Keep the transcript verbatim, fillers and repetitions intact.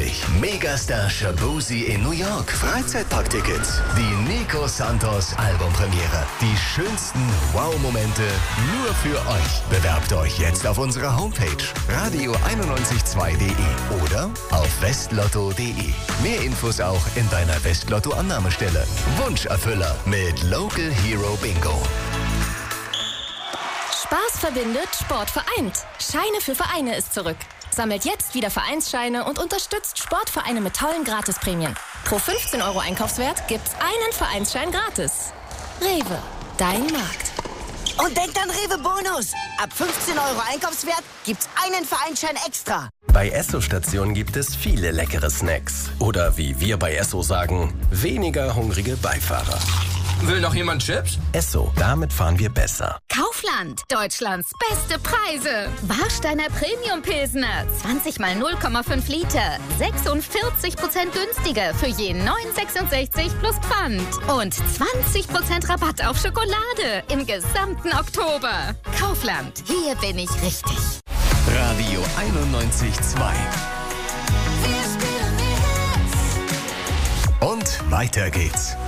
einzigartig. Megastar Shaboozey in New York. Freizeitparktickets. Die Nico Santos Albumpremiere. Die schönsten Wow-Momente nur für euch. Bewerbt euch jetzt auf unserer Homepage radio einundneunzig Komma zwei punkt de oder auf westlotto punkt de. Mehr Infos auch in deiner Westlotto-Annahmestelle. Wunscherfüller mit Local Hero Bingo. Spaß verbindet, Sport vereint. Scheine für Vereine ist zurück. Sammelt jetzt wieder Vereinsscheine und unterstützt Sportvereine mit tollen Gratisprämien. Pro fünfzehn Euro Einkaufswert gibt's einen Vereinsschein gratis. Rewe, dein Markt. Und denkt an Rewe Bonus. Ab fünfzehn Euro Einkaufswert gibt's einen Vereinsschein extra. Bei Esso-Stationen gibt es viele leckere Snacks. Oder wie wir bei Esso sagen, weniger hungrige Beifahrer. Will noch jemand Chips? Esso, damit fahren wir besser. Kaufland, Deutschlands beste Preise. Warsteiner Premium Pilsner, zwanzig mal null Komma fünf Liter. sechsundvierzig Prozent günstiger für je neun Euro sechsundsechzig plus Pfand. Und zwanzig Prozent Rabatt auf Schokolade im gesamten Oktober. Kaufland, hier bin ich richtig. Radio einundneunzig Komma zwei. Und weiter geht's.